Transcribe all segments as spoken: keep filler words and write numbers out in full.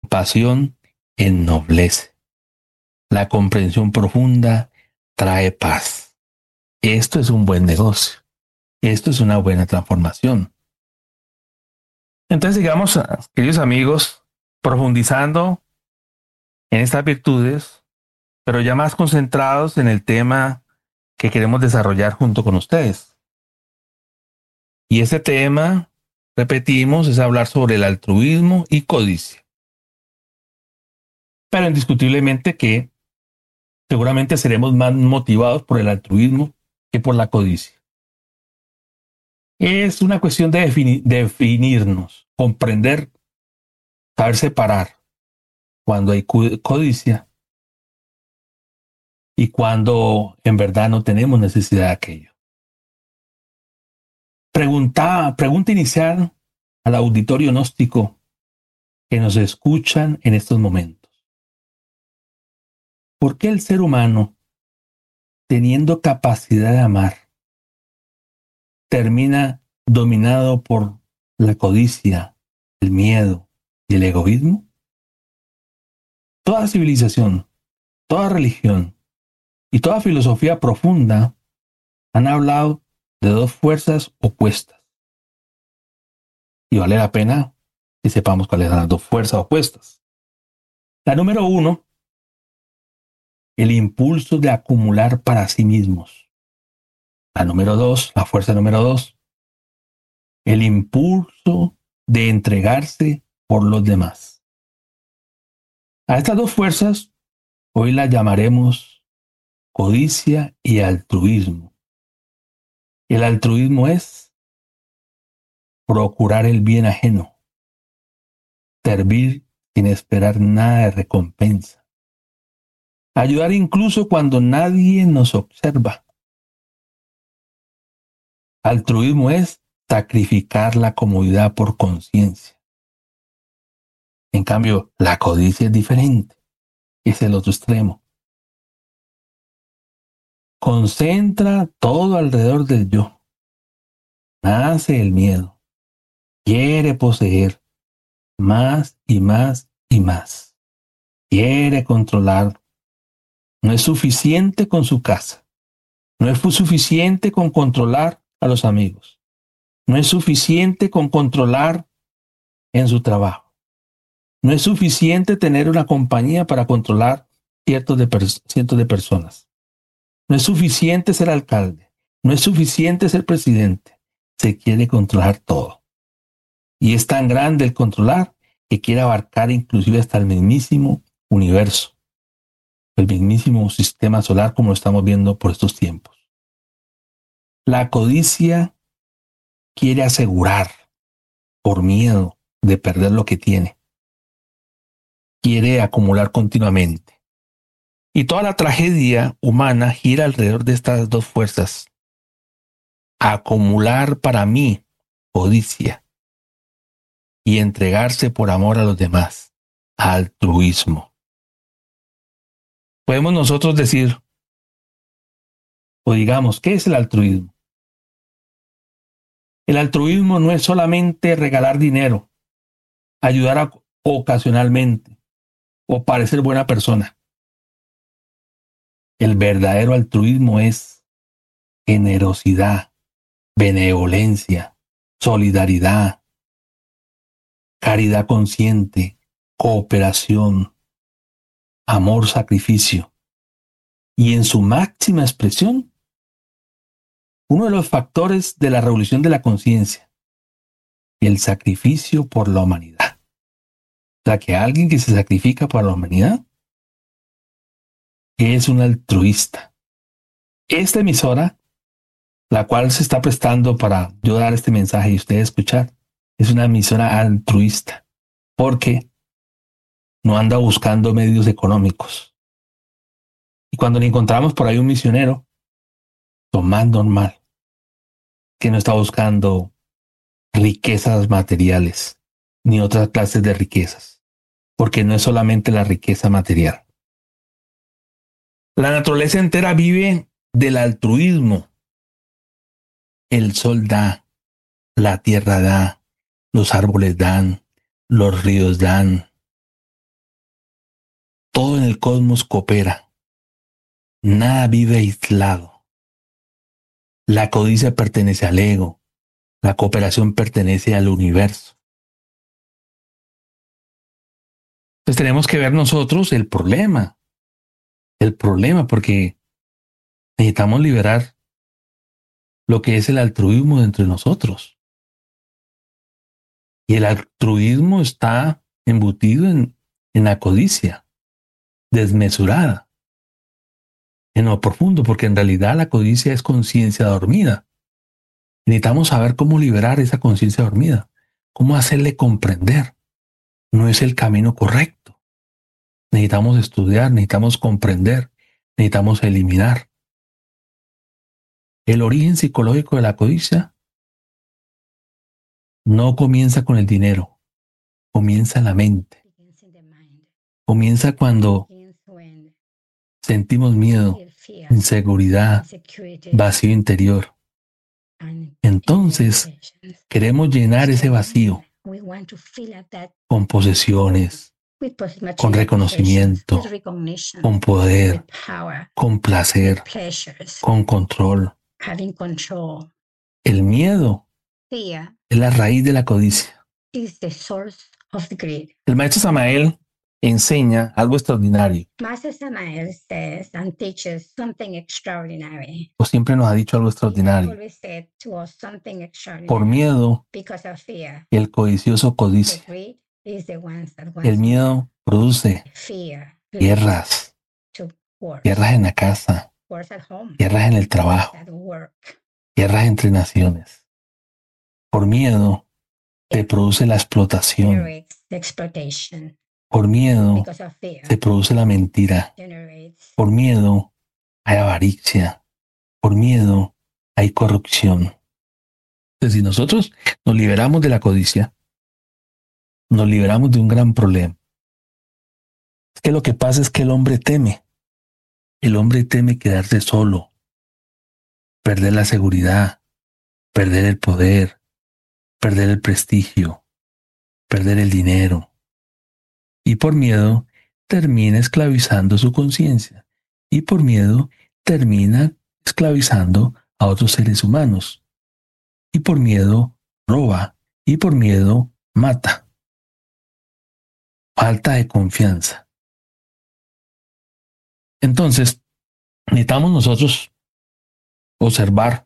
compasión ennoblece. La comprensión profunda trae paz. Esto es un buen negocio. Esto es una buena transformación. Entonces, digamos, queridos amigos, profundizando en estas virtudes, pero ya más concentrados en el tema que queremos desarrollar junto con ustedes. Y ese tema, repetimos, es hablar sobre el altruismo y codicia. Pero indiscutiblemente que seguramente seremos más motivados por el altruismo que por la codicia. Es una cuestión de defini- definirnos, comprender, saber separar cuando hay codicia y cuando en verdad no tenemos necesidad de aquello. Pregunta, pregunta inicial al auditorio gnóstico que nos escuchan en estos momentos. ¿Por qué el ser humano, teniendo capacidad de amar, termina dominado por la codicia, el miedo y el egoísmo? Toda civilización, toda religión y toda filosofía profunda han hablado de dos fuerzas opuestas. Y vale la pena que sepamos cuáles son las dos fuerzas opuestas. La número uno, el impulso de acumular para sí mismos. La número dos, la fuerza número dos, el impulso de entregarse por los demás. A estas dos fuerzas hoy las llamaremos codicia y altruismo. El altruismo es procurar el bien ajeno, servir sin esperar nada de recompensa, ayudar incluso cuando nadie nos observa. Altruismo es sacrificar la comodidad por conciencia. En cambio, la codicia es diferente, es el otro extremo. Concentra todo alrededor del yo. Nace el miedo. Quiere poseer más y más y más. Quiere controlar. No es suficiente con su casa. No es suficiente con controlar a los amigos. No es suficiente con controlar en su trabajo. No es suficiente tener una compañía para controlar cientos de, cientos de personas. No es suficiente ser alcalde. No es suficiente ser presidente. Se quiere controlar todo. Y es tan grande el controlar que quiere abarcar inclusive hasta el mismísimo universo, el mismísimo sistema solar como lo estamos viendo por estos tiempos. La codicia quiere asegurar por miedo de perder lo que tiene. Quiere acumular continuamente. Y toda la tragedia humana gira alrededor de estas dos fuerzas. Acumular para mí, codicia, y entregarse por amor a los demás, altruismo. Podemos nosotros decir, o digamos, ¿qué es el altruismo? El altruismo no es solamente regalar dinero, ayudar a, ocasionalmente o parecer buena persona. El verdadero altruismo es generosidad, benevolencia, solidaridad, caridad consciente, cooperación, amor, sacrificio. Y en su máxima expresión, uno de los factores de la revolución de la conciencia, el sacrificio por la humanidad. O sea, que alguien que se sacrifica por la humanidad es un altruista. Esta emisora, la cual se está prestando para yo dar este mensaje y ustedes escuchar, es una emisora altruista, porque no anda buscando medios económicos. Y cuando le encontramos por ahí un misionero, lo más normal, que no está buscando riquezas materiales, ni otras clases de riquezas, porque no es solamente la riqueza material. La naturaleza entera vive del altruismo. El sol da, la tierra da, los árboles dan, los ríos dan, todo en el cosmos coopera. Nada vive aislado. La codicia pertenece al ego. La cooperación pertenece al universo. Entonces tenemos que ver nosotros el problema. El problema porque necesitamos liberar lo que es el altruismo dentro de nosotros. Y el altruismo está embutido en, en la codicia, desmesurada, en lo profundo, porque en realidad la codicia es conciencia dormida. Necesitamos saber cómo liberar esa conciencia dormida, cómo hacerle comprender. No es el camino correcto. Necesitamos estudiar, necesitamos comprender, necesitamos eliminar. El origen psicológico de la codicia no comienza con el dinero, comienza en la mente. Comienza cuando sentimos miedo, inseguridad, vacío interior. Entonces, queremos llenar ese vacío con posesiones, con reconocimiento, con poder, con placer, con control. El miedo es la raíz de la codicia. El maestro Samael enseña algo extraordinario. Master Samael says and teaches something extraordinary. O siempre nos ha dicho algo He extraordinario. always said to us something extraordinary. Por miedo, Because of fear. el codicioso The codicia. greed is the ones that El wants miedo produce fear. guerras, To wars. guerras en la casa, Wars at home. guerras en el trabajo, At work. guerras entre naciones. Por miedo, se produce la explotación. Generates the exploitation. Por miedo, Because of fear. se produce la mentira. Generates. Por miedo, hay avaricia. Por miedo, hay corrupción. Entonces, si nosotros nos liberamos de la codicia, nos liberamos de un gran problema. Es que lo que pasa es que el hombre teme. El hombre teme quedarse solo, perder la seguridad, perder el poder, perder el prestigio, perder el dinero. Y por miedo termina esclavizando su conciencia. Y por miedo termina esclavizando a otros seres humanos. Y por miedo roba. Y por miedo mata. Falta de confianza. Entonces, necesitamos nosotros observar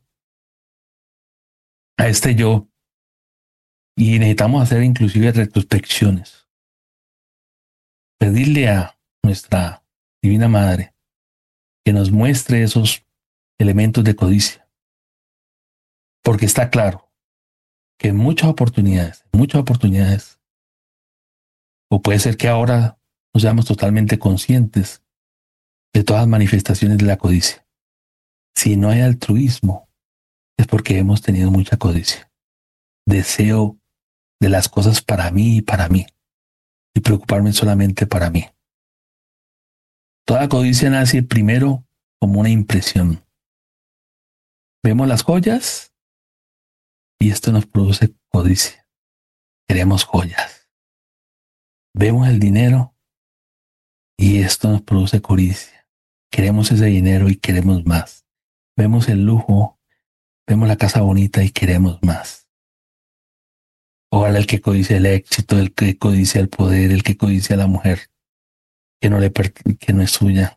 a este yo y necesitamos hacer inclusive retrospecciones. Pedirle a nuestra Divina Madre que nos muestre esos elementos de codicia. Porque está claro que en muchas oportunidades, en muchas oportunidades, o puede ser que ahora no seamos totalmente conscientes de todas las manifestaciones de la codicia. Si no hay altruismo, es porque hemos tenido mucha codicia. Deseo de las cosas para mí y para mí. Y preocuparme solamente para mí. Toda codicia nace primero como una impresión. Vemos las joyas y esto nos produce codicia. Queremos joyas. Vemos el dinero y esto nos produce codicia. Queremos ese dinero y queremos más. Vemos el lujo, vemos la casa bonita y queremos más. Ojalá el que codicia el éxito, el que codicia el poder, el que codicia a la mujer, que no, le que no es suya.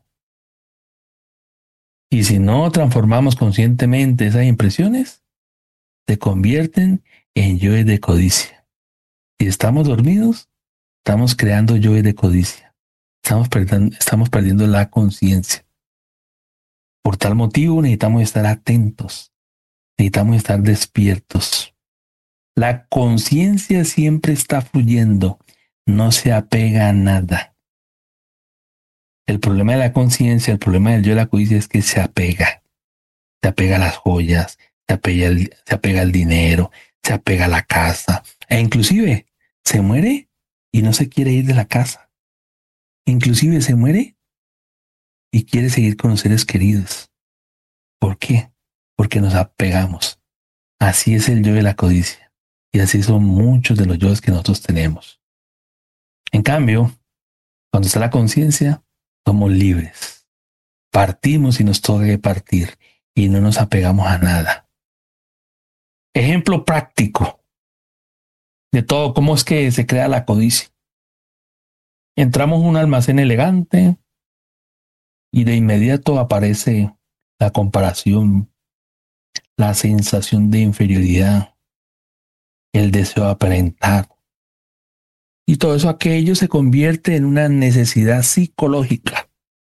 Y si no transformamos conscientemente esas impresiones, se convierten en yoes de codicia. Si estamos dormidos, estamos creando yoes de codicia. Estamos perdiendo, estamos perdiendo la conciencia. Por tal motivo necesitamos estar atentos, necesitamos estar despiertos. La conciencia siempre está fluyendo, no se apega a nada. El problema de la conciencia, el problema del yo de la codicia es que se apega. Se apega a las joyas, se apega, al, se apega al dinero, se apega a la casa. E inclusive se muere y no se quiere ir de la casa. Inclusive se muere y quiere seguir con los seres queridos. ¿Por qué? Porque nos apegamos. Así es el yo de la codicia. Y así son muchos de los yoes que nosotros tenemos. En cambio, cuando está la conciencia, somos libres. Partimos y nos toca que partir y no nos apegamos a nada. Ejemplo práctico de todo, cómo es que se crea la codicia. Entramos a un almacén elegante y de inmediato aparece la comparación, la sensación de inferioridad, el deseo de aparentar. Y todo eso, aquello se convierte en una necesidad psicológica.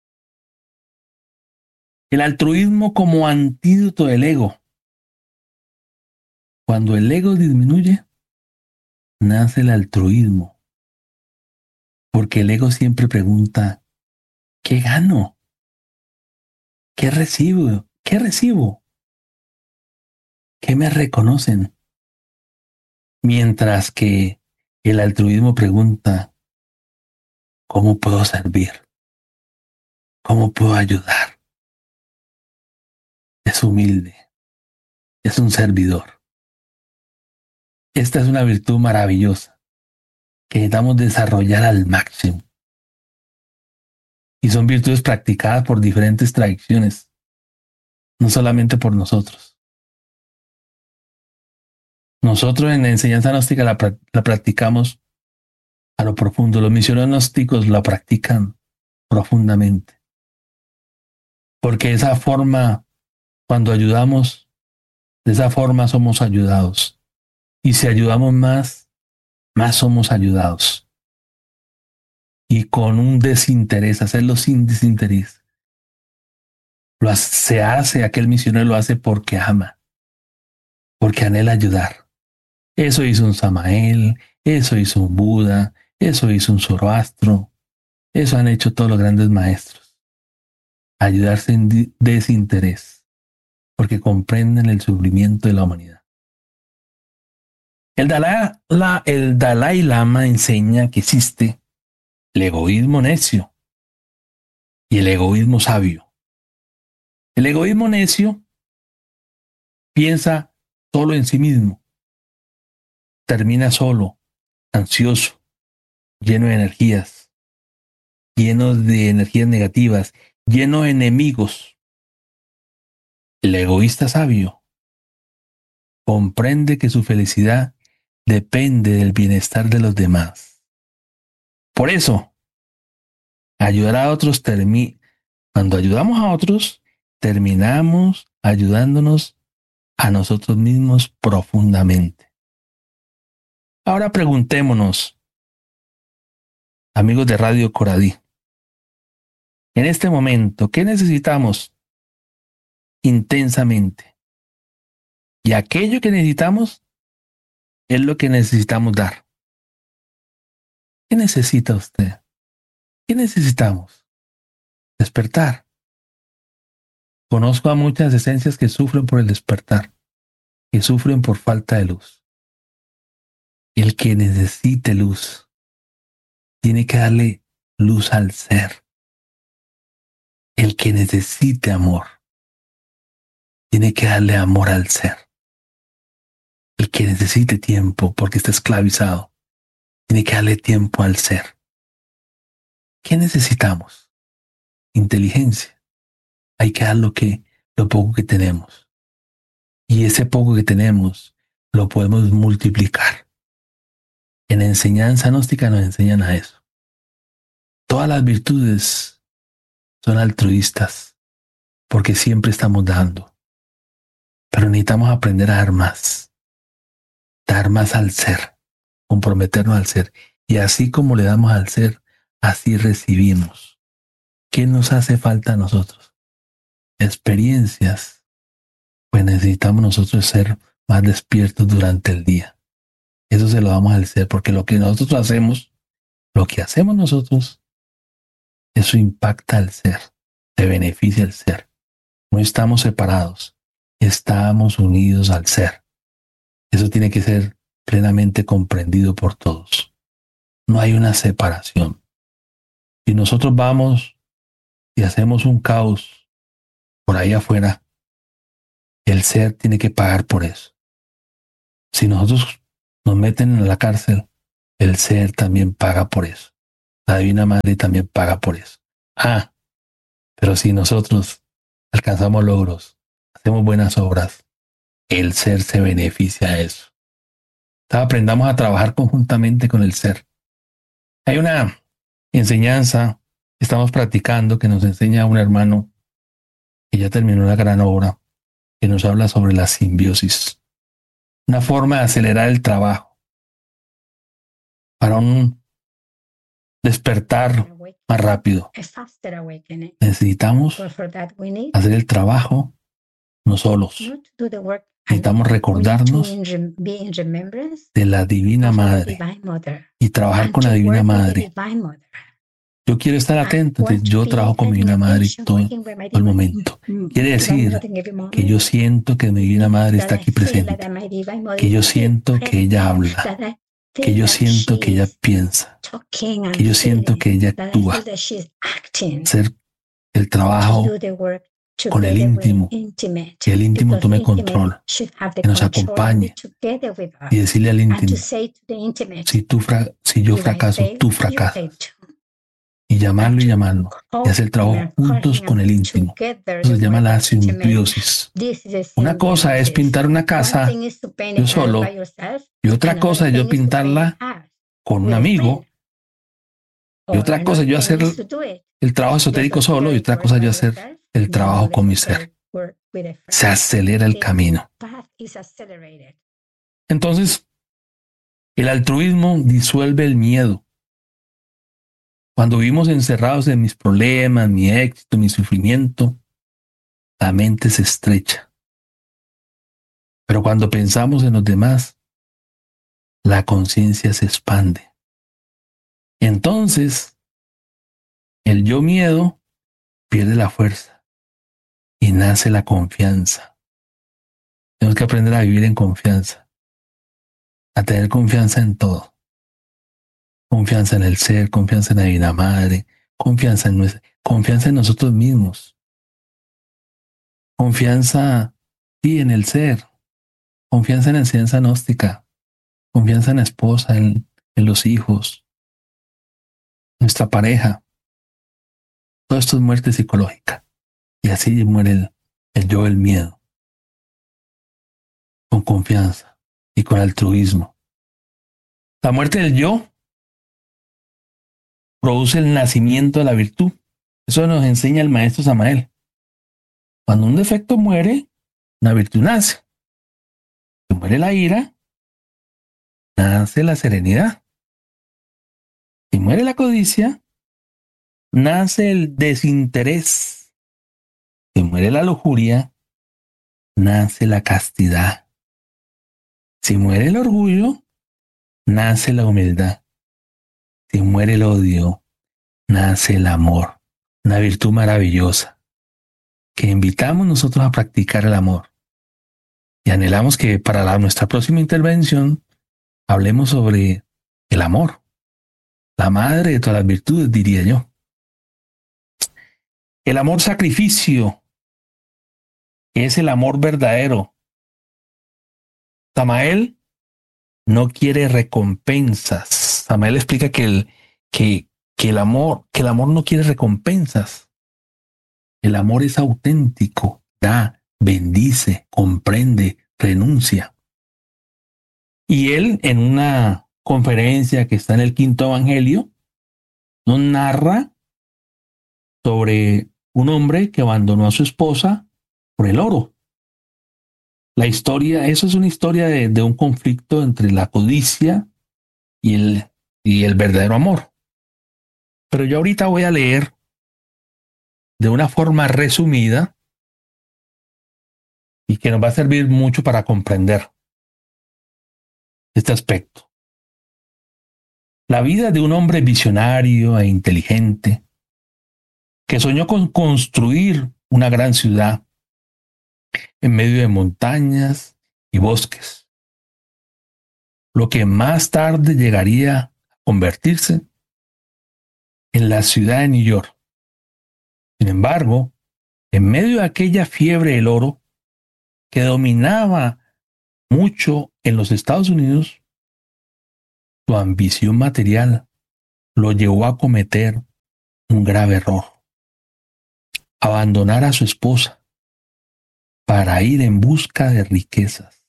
El altruismo como antídoto del ego. Cuando el ego disminuye, nace el altruismo. Porque el ego siempre pregunta, ¿qué gano? ¿Qué recibo? ¿Qué recibo? ¿Qué me reconocen? Mientras que el altruismo pregunta, ¿cómo puedo servir? ¿Cómo puedo ayudar? Es humilde, es un servidor. Esta es una virtud maravillosa que necesitamos desarrollar al máximo. Y son virtudes practicadas por diferentes tradiciones, no solamente por nosotros. Nosotros en la enseñanza gnóstica la, la practicamos a lo profundo. Los misioneros gnósticos la practican profundamente. Porque esa forma, cuando ayudamos, de esa forma somos ayudados. Y si ayudamos más, más somos ayudados. Y con un desinterés, hacerlo sin desinterés. Lo hace, se hace, aquel misionero lo hace porque ama, porque anhela ayudar. Eso hizo un Samael, eso hizo un Buda, eso hizo un Zoroastro, eso han hecho todos los grandes maestros. Ayudarse en desinterés, porque comprenden el sufrimiento de la humanidad. El Dalai, la, el Dalai Lama enseña que existe el egoísmo necio y el egoísmo sabio. El egoísmo necio piensa solo en sí mismo, termina solo, ansioso, lleno de energías, lleno de energías negativas, lleno de enemigos. El egoísta sabio comprende que su felicidad depende del bienestar de los demás. Por eso, ayudar a otros termina. Cuando ayudamos a otros, terminamos ayudándonos a nosotros mismos profundamente. Ahora preguntémonos, amigos de Radio Coradí, en este momento, ¿qué necesitamos intensamente? Y aquello que necesitamos es lo que necesitamos dar. ¿Qué necesita usted? ¿Qué necesitamos? Despertar. Conozco a muchas esencias que sufren por el despertar, que sufren por falta de luz. El que necesite luz tiene que darle luz al ser. El que necesite amor tiene que darle amor al ser. El que necesite tiempo porque está esclavizado tiene que darle tiempo al ser. ¿Qué necesitamos? Inteligencia. Hay que dar lo que, lo poco que tenemos. Y ese poco que tenemos lo podemos multiplicar. En la enseñanza gnóstica nos enseñan a eso. Todas las virtudes son altruistas porque siempre estamos dando. Pero necesitamos aprender a dar más. Dar más al ser. Comprometernos al ser. Y así como le damos al ser, así recibimos. ¿Qué nos hace falta a nosotros? Experiencias. Pues necesitamos nosotros ser más despiertos durante el día. Eso se lo damos al ser, porque lo que nosotros hacemos, lo que hacemos nosotros, eso impacta al ser, se beneficia al ser. No estamos separados, estamos unidos al ser. Eso tiene que ser plenamente comprendido por todos. No hay una separación. Si nosotros vamos y hacemos un caos por ahí afuera, el ser tiene que pagar por eso. Si nosotros nos meten en la cárcel, el ser también paga por eso. La Divina Madre también paga por eso. Ah, pero si nosotros alcanzamos logros, hacemos buenas obras, el ser se beneficia de eso. Entonces aprendamos a trabajar conjuntamente con el ser. Hay una enseñanza que estamos practicando que nos enseña un hermano que ya terminó una gran obra, que nos habla sobre la simbiosis. Una forma de acelerar el trabajo para un despertar más rápido. Necesitamos hacer el trabajo no solos. Necesitamos recordarnos de la Divina Madre y trabajar con la Divina Madre. Yo quiero estar atento, entonces yo trabajo con mi Divina Madre todo, todo el momento. Quiere decir que yo siento que mi Divina Madre está aquí presente, que yo siento que ella habla, que yo siento que ella piensa, que yo siento que ella actúa. Hacer el trabajo con el íntimo, que el íntimo tome control, que nos acompañe y decirle al íntimo, si, tú fra si yo fracaso, tú fracasas. Y llamarlo y llamarlo, y hacer el trabajo juntos con el íntimo. Eso se llama la simbiosis. Una cosa es pintar una casa yo solo, y otra cosa es yo pintarla con un amigo, y otra cosa es yo hacer el trabajo esotérico solo, y otra cosa es yo hacer el trabajo con mi ser. Se acelera el camino. Entonces, el altruismo disuelve el miedo. Cuando vivimos encerrados en mis problemas, mi éxito, mi sufrimiento, la mente se estrecha. Pero cuando pensamos en los demás, la conciencia se expande. Entonces, el yo miedo pierde la fuerza y nace la confianza. Tenemos que aprender a vivir en confianza, a tener confianza en todo. Confianza en el ser, confianza en la Divina Madre, confianza en, nuestra, confianza en nosotros mismos. Confianza, sí, en el ser. Confianza en la enseñanza gnóstica. Confianza en la esposa, en, en los hijos, nuestra pareja. Todo esto es muerte psicológica. Y así muere el, el yo, el miedo. Con confianza y con altruismo. La muerte del yo produce el nacimiento de la virtud. Eso nos enseña el maestro Samael. Cuando un defecto muere, una virtud nace. Si muere la ira, nace la serenidad. Si muere la codicia, nace el desinterés. Si muere la lujuria, nace la castidad. Si muere el orgullo, nace la humildad. Si muere el odio, nace el amor, una virtud maravillosa, que invitamos nosotros a practicar el amor. Y anhelamos que para la, nuestra próxima intervención hablemos sobre el amor, la madre de todas las virtudes, diría yo. El amor sacrificio es el amor verdadero. Samael no quiere recompensas. Samael explica que el, que, que, el amor, que el amor no quiere recompensas. El amor es auténtico, da, bendice, comprende, renuncia. Y él, en una conferencia que está en el Quinto Evangelio, nos narra sobre un hombre que abandonó a su esposa por el oro. La historia, eso es una historia de, de un conflicto entre la codicia y el, y el verdadero amor. Pero yo ahorita voy a leer de una forma resumida y que nos va a servir mucho para comprender este aspecto. La vida de un hombre visionario e inteligente que soñó con construir una gran ciudad en medio de montañas y bosques, lo que más tarde llegaría a convertirse en la ciudad de New York. Sin embargo, en medio de aquella fiebre del oro que dominaba mucho en los Estados Unidos, su ambición material lo llevó a cometer un grave error. abandonar a su esposa para ir en busca de riquezas.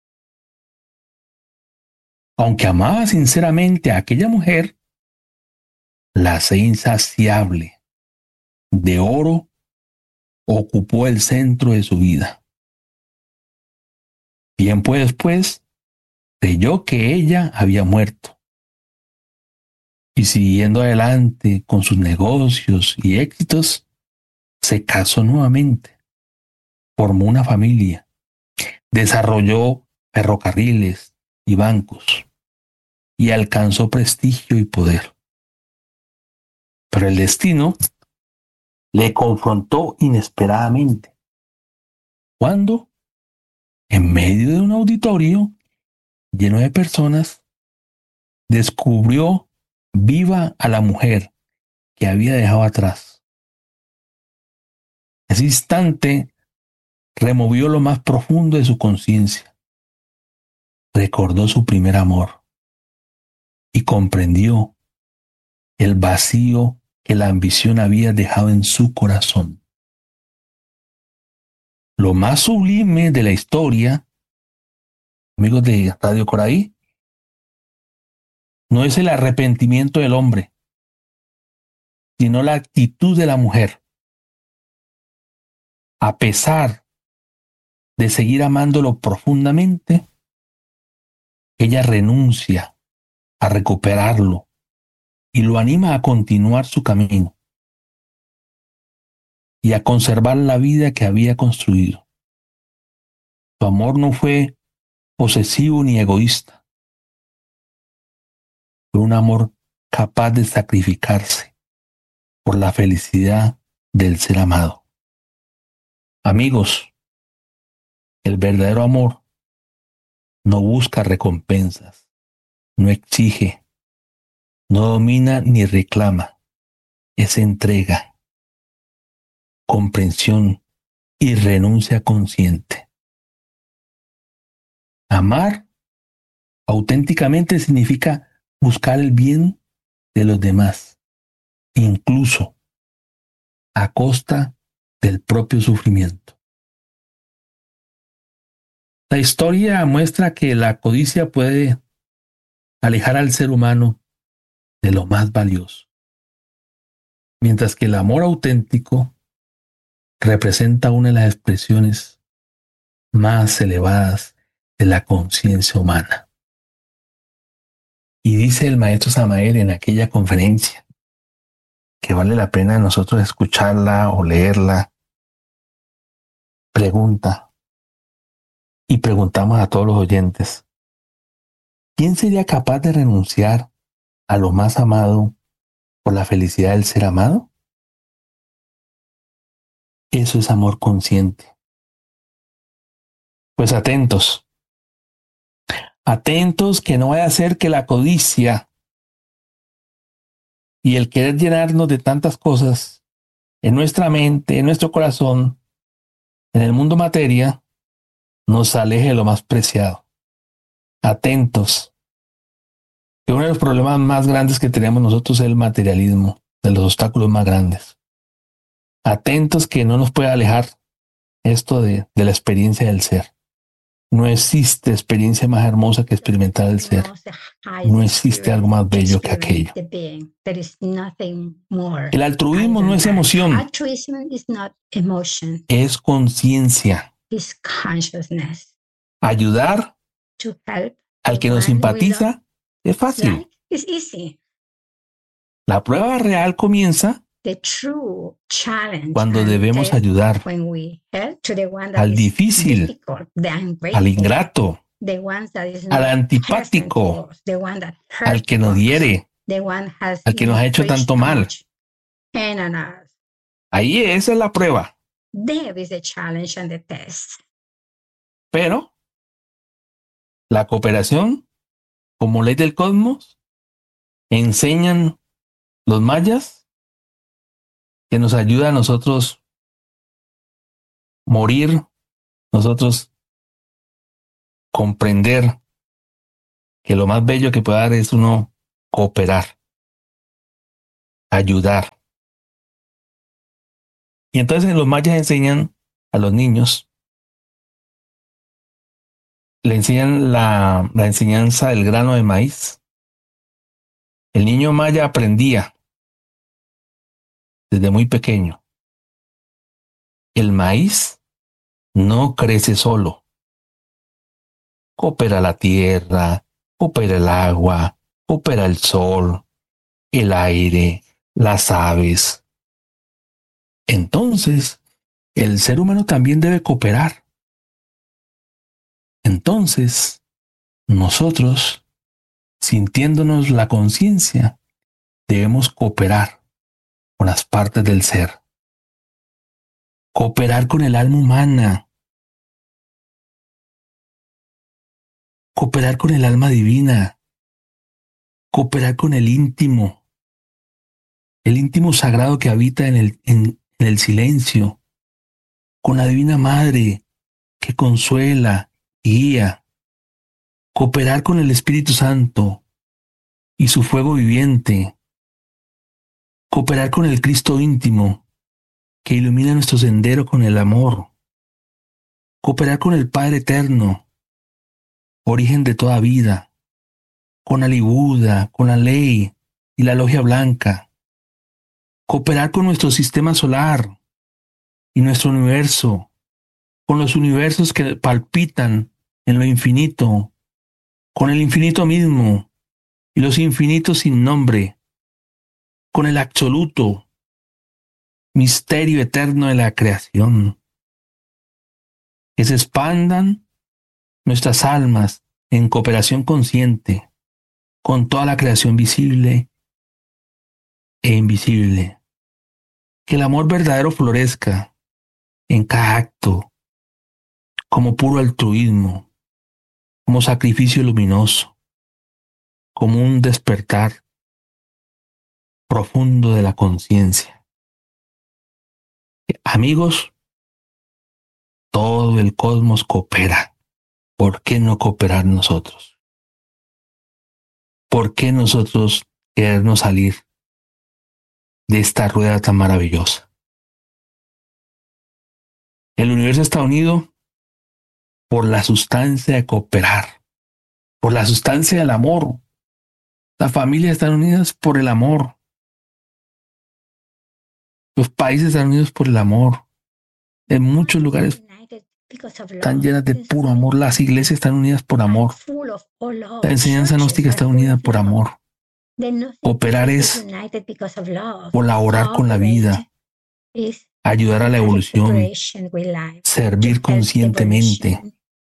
Aunque amaba sinceramente a aquella mujer, la sed insaciable de oro ocupó el centro de su vida. Tiempo después, creyó que ella había muerto. Y siguiendo adelante con sus negocios y éxitos, se casó nuevamente, formó una familia, desarrolló ferrocarriles y bancos y alcanzó prestigio y poder. Pero el destino le confrontó inesperadamente, cuando, en medio de un auditorio lleno de personas, descubrió viva a la mujer que había dejado atrás. Ese instante removió lo más profundo de su conciencia, recordó su primer amor y comprendió el vacío que la ambición había dejado en su corazón. Lo más sublime de la historia, amigos de Radio Coraí, no es el arrepentimiento del hombre, sino la actitud de la mujer. A pesar de seguir amándolo profundamente, ella renuncia a recuperarlo y lo anima a continuar su camino y a conservar la vida que había construido. Su amor no fue posesivo ni egoísta. Fue un amor capaz de sacrificarse por la felicidad del ser amado. Amigos, el verdadero amor no busca recompensas, no exige, no domina ni reclama. Es entrega, comprensión y renuncia consciente. Amar auténticamente significa buscar el bien de los demás, incluso a costa del propio sufrimiento. La historia muestra que la codicia puede alejar al ser humano de lo más valioso, mientras que el amor auténtico representa una de las expresiones más elevadas de la conciencia humana. Y dice el maestro Samael en aquella conferencia que vale la pena nosotros escucharla o leerla. Pregunta, y preguntamos a todos los oyentes, ¿quién sería capaz de renunciar a lo más amado por la felicidad del ser amado? Eso es amor consciente. Pues atentos, atentos que no vaya a ser que la codicia y el querer llenarnos de tantas cosas en nuestra mente, en nuestro corazón, en el mundo materia, nos aleje de lo más preciado. Atentos, que uno de los problemas más grandes que tenemos nosotros es el materialismo, de los obstáculos más grandes. Atentos que no nos pueda alejar esto de, de la experiencia del ser. No existe experiencia más hermosa que experimentar el ser. No existe algo más bello que aquello. El altruismo no es emoción. Es conciencia. Ayudar al que nos simpatiza es fácil. La prueba real comienza cuando debemos ayudar al difícil, al ingrato, al antipático, al que nos hiere, al que nos ha hecho tanto mal. Ahí esa es la prueba. Pero la cooperación, como ley del cosmos, enseñan los mayas, que nos ayuda a nosotros morir, nosotros comprender que lo más bello que puede dar es uno cooperar, ayudar. Y entonces los mayas enseñan a los niños, le enseñan la, la enseñanza del grano de maíz. El niño maya aprendía desde muy pequeño. El maíz no crece solo. Coopera la tierra, coopera el agua, coopera el sol, el aire, las aves. Entonces, el ser humano también debe cooperar. Entonces, nosotros, sintiéndonos la conciencia, debemos cooperar con las partes del ser. Cooperar con el alma humana. Cooperar con el alma divina. Cooperar con el íntimo. El íntimo sagrado que habita en el, en, en el silencio. Con la Divina Madre que consuela, guía. Cooperar con el Espíritu Santo y su fuego viviente. Cooperar con el Cristo íntimo que ilumina nuestro sendero con el amor. Cooperar con el Padre eterno, origen de toda vida. Con Ali Buda, con la ley y la logia blanca. Cooperar con nuestro sistema solar y nuestro universo. Con los universos que palpitan en lo infinito. Con el infinito mismo y los infinitos sin nombre. Con el absoluto misterio eterno de la creación. Que se expandan nuestras almas en cooperación consciente con toda la creación visible e invisible. Que el amor verdadero florezca en cada acto, como puro altruismo, como sacrificio luminoso, como un despertar profundo de la conciencia. Amigos, todo el cosmos coopera. ¿Por qué no cooperar nosotros? ¿Por qué nosotros querernos salir de esta rueda tan maravillosa? El universo está unido por la sustancia de cooperar, por la sustancia del amor. Las familias están unidas por el amor. Los países están unidos por el amor. En muchos lugares están llenas de puro amor. Las iglesias están unidas por amor. La enseñanza gnóstica está unida por amor. Cooperar es colaborar con la vida, ayudar a la evolución, servir conscientemente.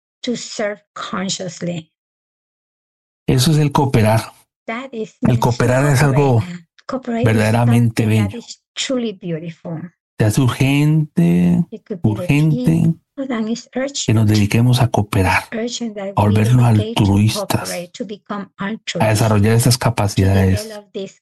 Eso es el cooperar. El cooperar es algo verdaderamente bello. Se hace urgente, urgente que nos dediquemos a cooperar, a volvernos altruistas, a desarrollar estas capacidades,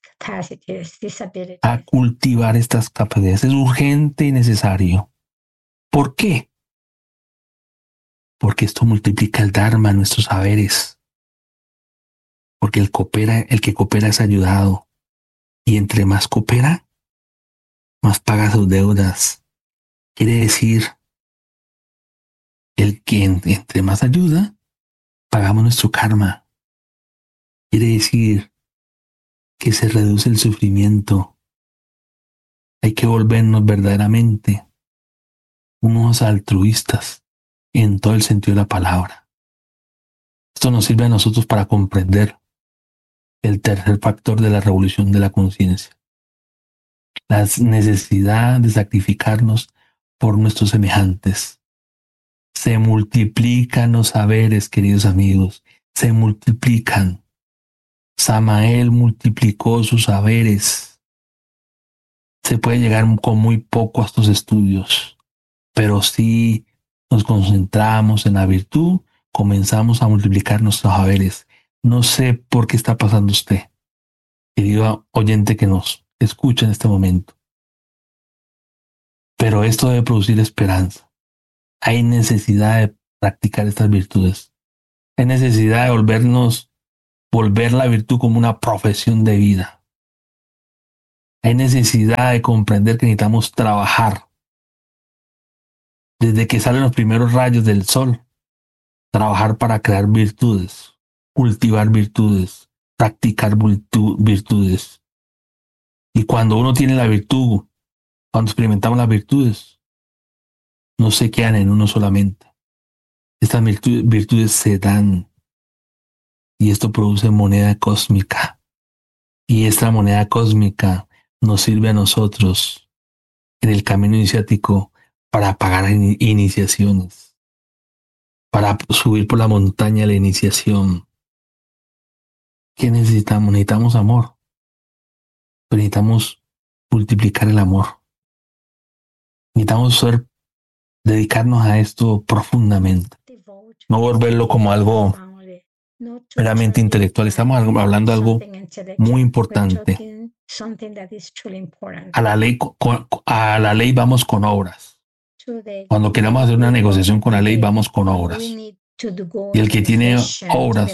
a cultivar estas capacidades. Es urgente y necesario. ¿Por qué? Porque esto multiplica el Dharma, nuestros saberes. Porque el, coopera, el que coopera es ayudado. Y entre más coopera, más paga sus deudas. Quiere decir, el que entre más ayuda, pagamos nuestro karma. Quiere decir que se reduce el sufrimiento. Hay que volvernos verdaderamente unos altruistas en todo el sentido de la palabra. Esto nos sirve a nosotros para comprender el tercer factor de la revolución de la conciencia. La necesidad de sacrificarnos por nuestros semejantes. Se multiplican los saberes, queridos amigos. Se multiplican. Samael multiplicó sus saberes. Se puede llegar con muy poco a estos estudios, pero si nos concentramos en la virtud, comenzamos a multiplicar nuestros saberes. No sé por qué está pasando usted, querido oyente que nos escucha en este momento, pero esto debe producir esperanza. Hay necesidad de practicar estas virtudes. Hay necesidad de volvernos, volver la virtud como una profesión de vida. Hay necesidad de comprender que necesitamos trabajar desde que salen los primeros rayos del sol, trabajar para crear virtudes, cultivar virtudes, practicar virtu- virtudes. Y cuando uno tiene la virtud, cuando experimentamos las virtudes, no se quedan en uno solamente. Estas virtu- virtudes se dan y esto produce moneda cósmica. Y esta moneda cósmica nos sirve a nosotros en el camino iniciático para pagar in- iniciaciones, para subir por la montaña de la iniciación. ¿Qué necesitamos? Necesitamos amor. Pero necesitamos multiplicar el amor. Necesitamos ser, dedicarnos a esto profundamente. No volverlo como algo meramente intelectual. Estamos hablando de algo muy importante. A la ley, con, a la ley vamos con obras. Cuando queramos hacer una negociación con la ley, vamos con obras. Y el que tiene obras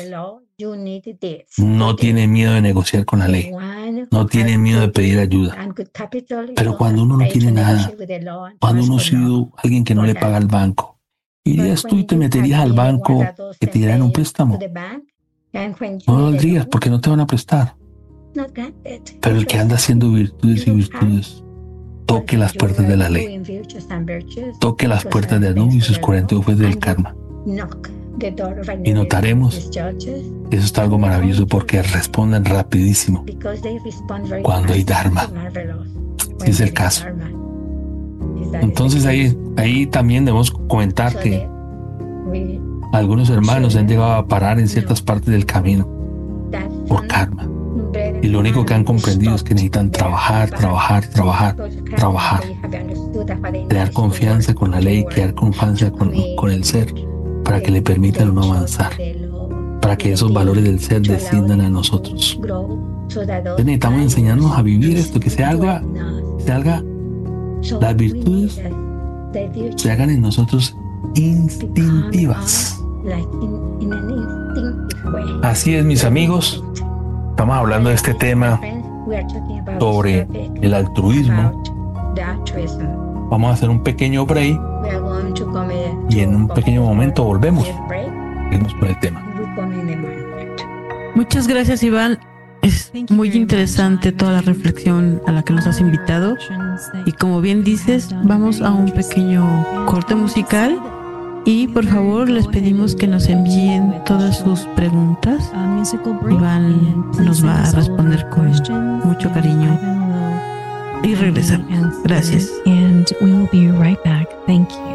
no tiene miedo de negociar con la ley. No tiene miedo de pedir ayuda. Pero cuando uno no tiene nada, cuando uno ha sido alguien que no le paga al banco, irías tú y te meterías al banco que te dieran un préstamo. No lo valdrías porque no te van a prestar. Pero el que anda haciendo virtudes y virtudes, toque las puertas de la ley. Toque las puertas de Anubis y sus cuarenta y dos jueces del karma. Y notaremos que eso está algo maravilloso porque responden rapidísimo cuando hay Dharma. Ese es el caso. Entonces ahí, ahí también debemos comentar que algunos hermanos han llegado a parar en ciertas partes del camino por karma. Y lo único que han comprendido es que necesitan trabajar, trabajar, trabajar, trabajar. Crear confianza con la ley, crear confianza con, con el ser, para que le permitan uno avanzar, para que esos valores del ser desciendan a nosotros. Entonces necesitamos enseñarnos a vivir esto, que se haga, se haga, las virtudes se hagan en nosotros instintivas. Así es, mis amigos, estamos hablando de este tema sobre el altruismo. Vamos a hacer un pequeño break y en un pequeño momento volvemos. Seguimos con el tema. Muchas gracias, Iván. Es muy interesante toda la reflexión a la que nos has invitado. Y como bien dices, vamos a un pequeño corte musical. Y por favor les pedimos que nos envíen todas sus preguntas. Iván nos va a responder con mucho cariño. Y regresamos. Gracias. And we will be right back. Thank you.